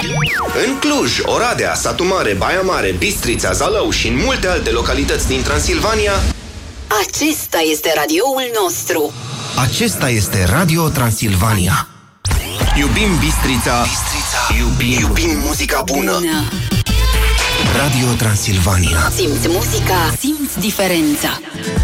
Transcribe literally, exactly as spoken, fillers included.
În Cluj, Oradea, Satu Mare, Baia Mare, Bistrița, Zalău și în multe alte localități din Transilvania, acesta este radioul nostru. acesta este Radio Transilvania. Iubim Bistrița, Bistrița. Iubim, iubim muzica bună. bună. Radio Transilvania. Simți muzica, simți diferența.